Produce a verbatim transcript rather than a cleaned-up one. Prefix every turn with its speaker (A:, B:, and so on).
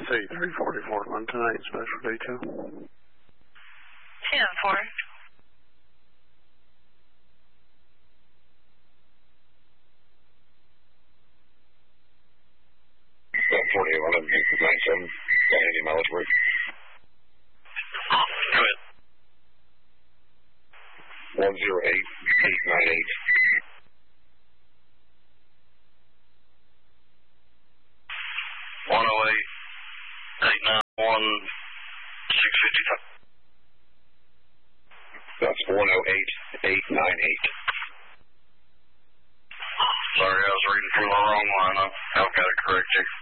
A: C three forty-four, one tonight, special detail.
B: ten four.
C: forty-eight, one eleven, nine seven. Got any mileage work?
B: Go ahead.
C: one zero eight, eight nine eight.
B: one oh eight, eight nine one, six fifty-five.
C: That's one oh eight, eight nine eight.
B: Sorry, I was reading from the wrong line. I've got to correct you.